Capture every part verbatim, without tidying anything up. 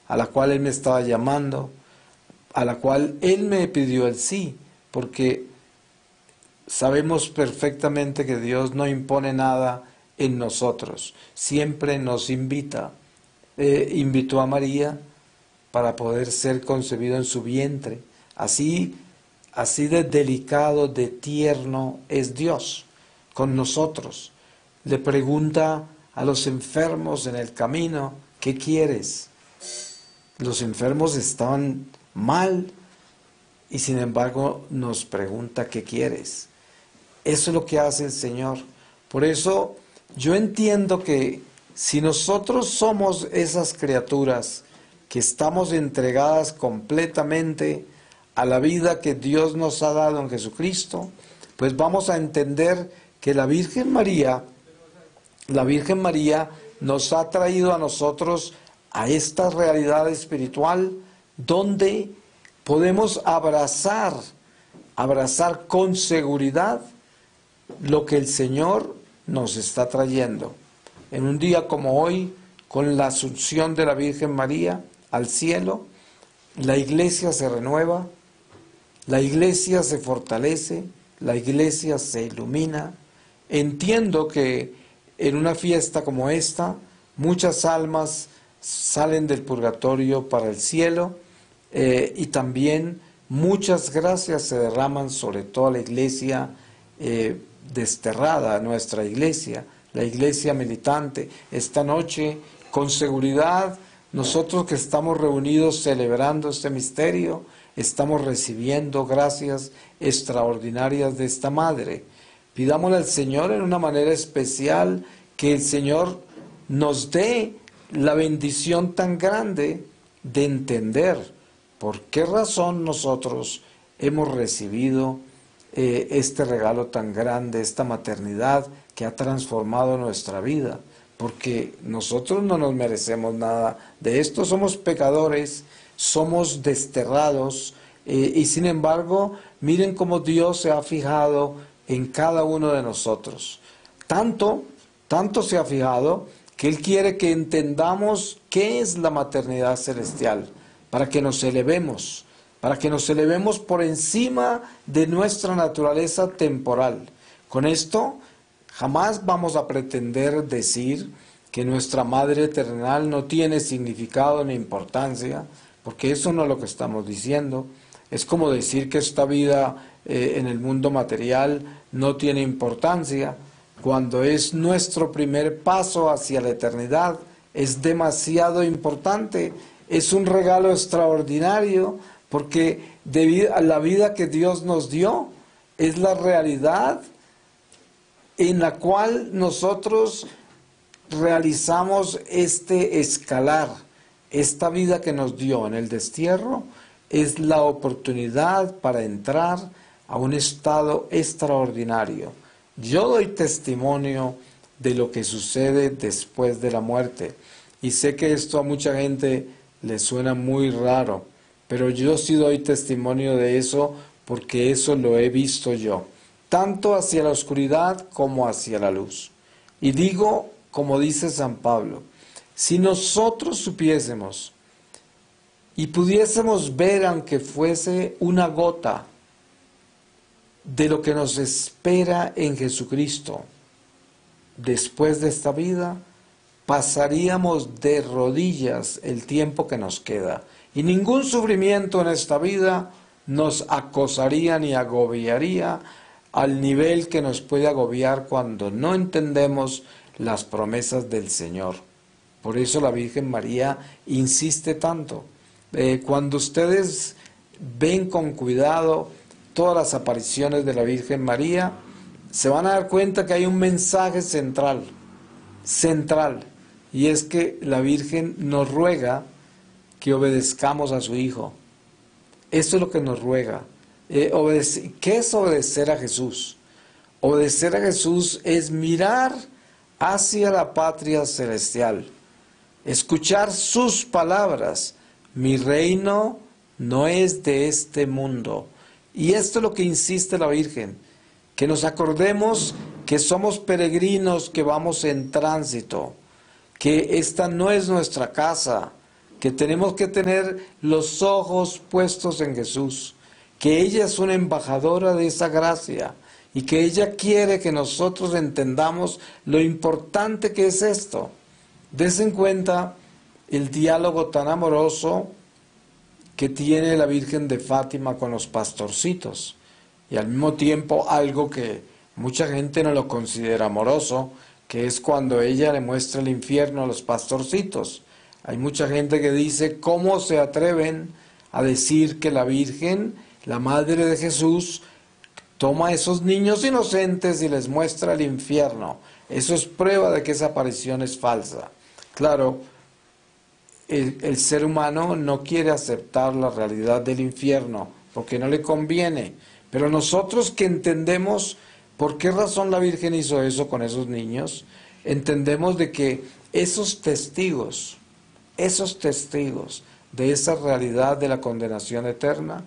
a la cual Él me estaba llamando, a la cual Él me pidió el sí, porque sabemos perfectamente que Dios no impone nada en nosotros, siempre nos invita. Eh, invitó a María para poder ser concebido en su vientre. Así, así de delicado, de tierno es Dios con nosotros. Le pregunta a los enfermos en el camino, ¿qué quieres? Los enfermos estaban mal y sin embargo nos pregunta, ¿qué quieres? Eso es lo que hace el Señor. Por eso yo entiendo que si nosotros somos esas criaturas que estamos entregadas completamente a la vida que Dios nos ha dado en Jesucristo, pues vamos a entender que la Virgen María, la Virgen María nos ha traído a nosotros a esta realidad espiritual donde podemos abrazar, abrazar con seguridad lo que el Señor nos está trayendo. En un día como hoy, con la asunción de la Virgen María al cielo, la iglesia se renueva, la iglesia se fortalece, la iglesia se ilumina. Entiendo que en una fiesta como esta, muchas almas salen del purgatorio para el cielo eh, y también muchas gracias se derraman sobre toda la iglesia eh, desterrada, nuestra iglesia, la iglesia militante. Esta noche, con seguridad, nosotros que estamos reunidos celebrando este misterio, estamos recibiendo gracias extraordinarias de esta Madre. Pidámosle al Señor en una manera especial que el Señor nos dé la bendición tan grande de entender por qué razón nosotros hemos recibido eh, este regalo tan grande, esta maternidad que ha transformado nuestra vida, porque nosotros no nos merecemos nada de esto, somos pecadores, somos desterrados, eh, y sin embargo, miren cómo Dios se ha fijado en cada uno de nosotros. Tanto, tanto se ha fijado que Él quiere que entendamos qué es la maternidad celestial, para que nos elevemos, para que nos elevemos por encima de nuestra naturaleza temporal. Con esto, jamás vamos a pretender decir que nuestra Madre terrenal no tiene significado ni importancia, porque eso no es lo que estamos diciendo. Es como decir que esta vida eh, en el mundo material no tiene importancia, cuando es nuestro primer paso hacia la eternidad. Es demasiado importante, es un regalo extraordinario, porque debido a la vida que Dios nos dio, es la realidad en la cual nosotros realizamos este escalar, esta vida que nos dio en el destierro, es la oportunidad para entrar a un estado extraordinario. Yo doy testimonio de lo que sucede después de la muerte, y sé que esto a mucha gente le suena muy raro, pero yo sí doy testimonio de eso porque eso lo he visto yo, tanto hacia la oscuridad como hacia la luz. Y digo, como dice San Pablo, si nosotros supiésemos y pudiésemos ver, aunque fuese una gota, de lo que nos espera en Jesucristo después de esta vida, pasaríamos de rodillas el tiempo que nos queda. Y ningún sufrimiento en esta vida nos acosaría ni agobiaría al nivel que nos puede agobiar cuando no entendemos las promesas del Señor. Por eso la Virgen María insiste tanto. Eh, cuando ustedes ven con cuidado todas las apariciones de la Virgen María, se van a dar cuenta que hay un mensaje central, central, y es que la Virgen nos ruega que obedezcamos a su Hijo. Eso es lo que nos ruega. Eh, obedece, ¿qué es obedecer a Jesús? Obedecer a Jesús es mirar hacia la patria celestial, escuchar sus palabras. Mi reino no es de este mundo. Y esto es lo que insiste la Virgen, que nos acordemos que somos peregrinos, que vamos en tránsito, que esta no es nuestra casa, que tenemos que tener los ojos puestos en Jesús, que ella es una embajadora de esa gracia y que ella quiere que nosotros entendamos lo importante que es esto. Des en cuenta el diálogo tan amoroso que tiene la Virgen de Fátima con los pastorcitos, y al mismo tiempo algo que mucha gente no lo considera amoroso, que es cuando ella le muestra el infierno a los pastorcitos. Hay mucha gente que dice, ¿cómo se atreven a decir que la Virgen, la Madre de Jesús, toma a esos niños inocentes y les muestra el infierno? Eso es prueba de que esa aparición es falsa. Claro, el, el ser humano no quiere aceptar la realidad del infierno porque no le conviene, pero nosotros que entendemos por qué razón la Virgen hizo eso con esos niños, entendemos de que esos testigos, esos testigos de esa realidad de la condenación eterna,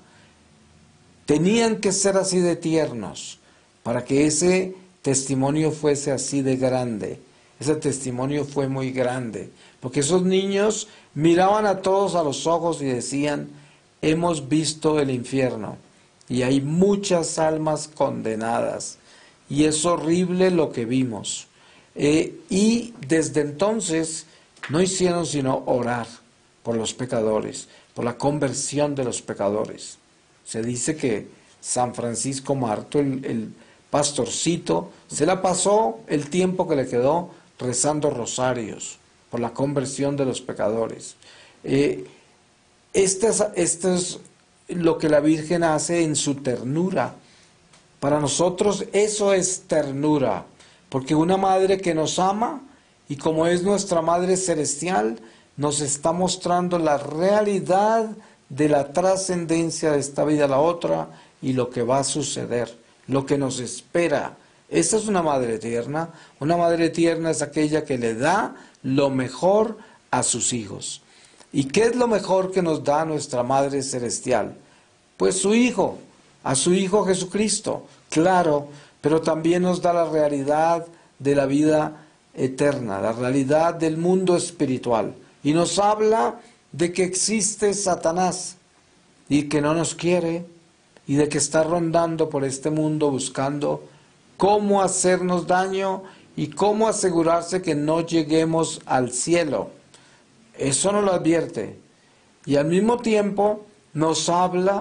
tenían que ser así de tiernos para que ese testimonio fuese así de grande. Ese testimonio fue muy grande, porque esos niños miraban a todos a los ojos y decían, hemos visto el infierno y hay muchas almas condenadas y es horrible lo que vimos. Eh, y desde entonces no hicieron sino orar por los pecadores, por la conversión de los pecadores. Se dice que San Francisco Marto, el, el pastorcito, se la pasó el tiempo que le quedó rezando rosarios por la conversión de los pecadores. Eh, este, es, este es lo que la Virgen hace en su ternura. Para nosotros eso es ternura, porque una madre que nos ama, y como es nuestra Madre Celestial, nos está mostrando la realidad de la trascendencia de esta vida a la otra y lo que va a suceder, lo que nos espera. Esa es una madre tierna. Una madre tierna es aquella que le da lo mejor a sus hijos. ¿Y qué es lo mejor que nos da nuestra Madre Celestial? Pues su Hijo, a su Hijo Jesucristo, claro, pero también nos da la realidad de la vida eterna, la realidad del mundo espiritual. Y nos habla de que existe Satanás y que no nos quiere y de que está rondando por este mundo buscando cómo hacernos daño y cómo asegurarse que no lleguemos al cielo. Eso nos lo advierte. Y al mismo tiempo nos habla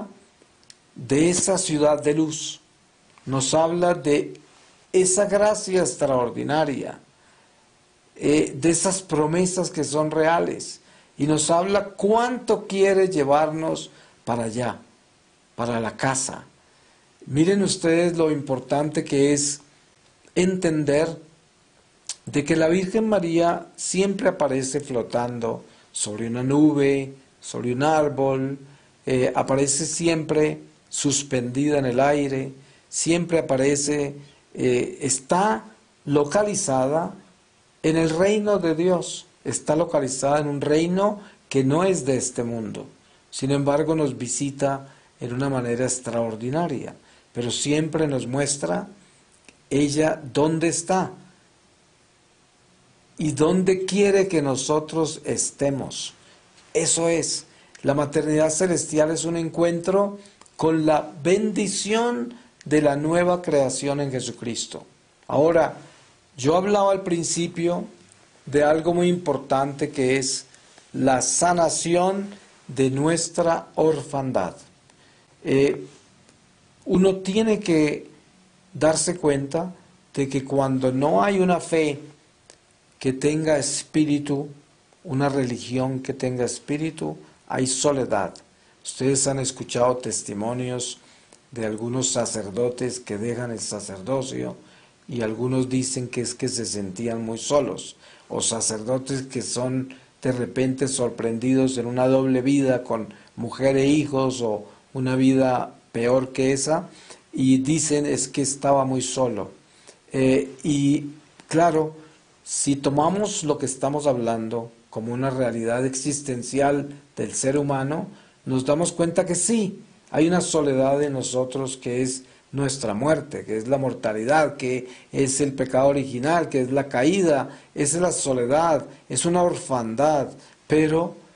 de esa ciudad de luz, nos habla de esa gracia extraordinaria, eh, de esas promesas que son reales, y nos habla cuánto quiere llevarnos para allá, para la casa. Miren ustedes lo importante que es entender de que la Virgen María siempre aparece flotando sobre una nube, sobre un árbol, eh, aparece siempre suspendida en el aire, siempre aparece, eh, está localizada en el reino de Dios, está localizada en un reino que no es de este mundo. Sin embargo, nos visita en una manera extraordinaria, pero siempre nos muestra ella dónde está y dónde quiere que nosotros estemos. Eso es, la maternidad celestial es un encuentro con la bendición de la nueva creación en Jesucristo. Ahora, yo hablaba al principio de algo muy importante que es la sanación de nuestra orfandad. Eh, uno tiene que darse cuenta de que cuando no hay una fe que tenga espíritu, una religión que tenga espíritu, hay soledad. Ustedes han escuchado testimonios de algunos sacerdotes que dejan el sacerdocio y algunos dicen que es que se sentían muy solos, o sacerdotes que son de repente sorprendidos en una doble vida con mujer e hijos o una vida peor que esa y dicen es que estaba muy solo. Eh, y claro, si tomamos lo que estamos hablando como una realidad existencial del ser humano, nos damos cuenta que sí, hay una soledad en nosotros que es nuestra muerte, que es la mortalidad, que es el pecado original, que es la caída, es la soledad, es una orfandad, pero